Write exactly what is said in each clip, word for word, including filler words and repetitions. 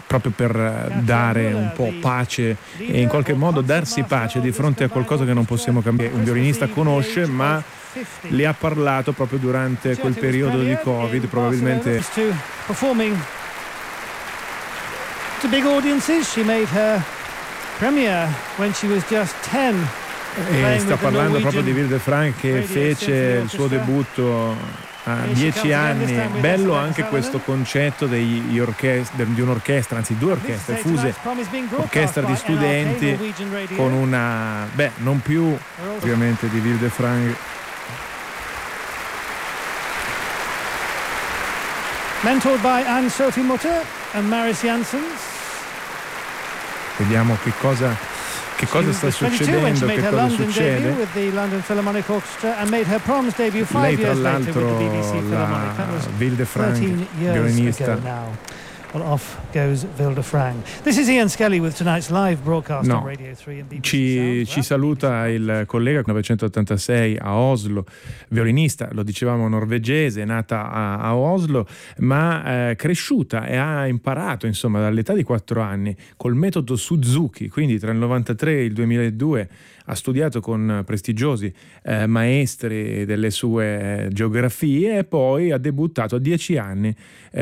proprio per dare un po' pace e in qualche modo darsi pace di fronte a qualcosa che non possiamo cambiare. Un violinista conosce, ma le ha parlato proprio durante quel periodo di Covid, probabilmente. To big audiences, she made her premiere when she was just ten. E sta parlando proprio di Wilde Frank, che fece il suo debutto a dieci anni. Bello anche questo concetto degli orchestra, di un'orchestra, anzi due orchestre fuse, orchestra di studenti con una, beh, non più ovviamente di Wilde Frank. Mentored by Anne-Sophie Mutter and Maris Janssens. Vediamo che cosa, che cosa sta succedendo, che cosa succede. Lei tra l'altro la Wilde Frank, violinista. Well, off goes Wilde Frank. This is Ian Skelly with tonight's live broadcast no. on Radio three and B B C ci, ci saluta il collega millenovecentottantasei a Oslo, violinista, lo dicevamo norvegese, nata a, a Oslo, ma eh, cresciuta e ha imparato insomma dall'età di quattro anni col metodo Suzuki, quindi tra il novantatré e il duemiladue ha studiato con prestigiosi eh, maestri delle sue geografie e poi ha debuttato a dieci anni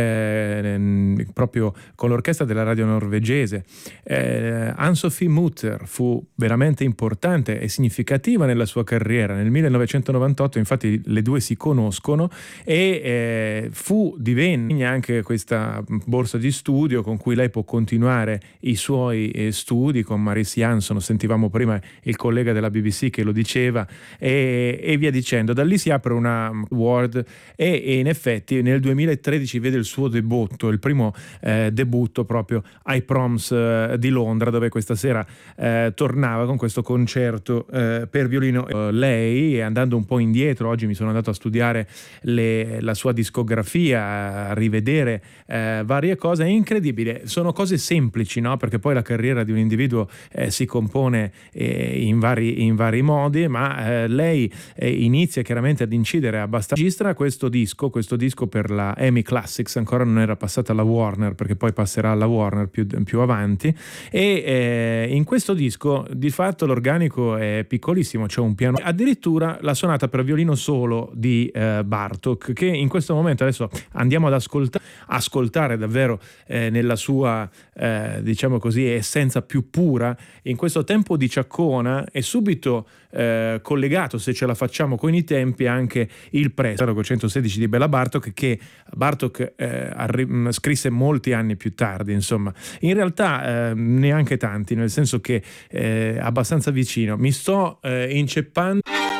eh, proprio con l'orchestra della radio norvegese. Eh, Anne-Sophie Mutter fu veramente importante e significativa nella sua carriera. Nel millenovecentonovantotto infatti le due si conoscono e eh, fu divenne anche questa borsa di studio con cui lei può continuare i suoi eh, studi con Maris Jansson. Sentivamo prima il collega della B B C che lo diceva e, e via dicendo. Da lì si apre una World e, e in effetti nel duemilatredici vede il suo debutto, il primo eh, debutto proprio ai Proms eh, di Londra, dove questa sera eh, tornava con questo concerto eh, per violino. Eh, lei, andando un po' indietro, oggi mi sono andato a studiare le, la sua discografia, a rivedere eh, varie cose, è incredibile, sono cose semplici, no? Perché poi la carriera di un individuo eh, si compone eh, in vari, in vari modi, ma eh, lei eh, inizia chiaramente ad incidere abbastanza. Registra questo disco, questo disco per la EMI Classics, ancora non era passata alla Warner, perché poi passerà alla Warner più, più avanti, e eh, in questo disco di fatto l'organico è piccolissimo, c'è un piano, addirittura la sonata per violino solo di eh, Bartók, che in questo momento adesso andiamo ad ascoltare, ascoltare davvero eh, nella sua eh, diciamo così essenza più pura, in questo tempo di Ciaccona, e subito eh, collegato, se ce la facciamo con i tempi, anche il presto centosedici di Béla Bartók, che Bartók eh, arri- scrisse molti anni più tardi, insomma in realtà eh, neanche tanti, nel senso che è eh, abbastanza vicino. Mi sto eh, inceppando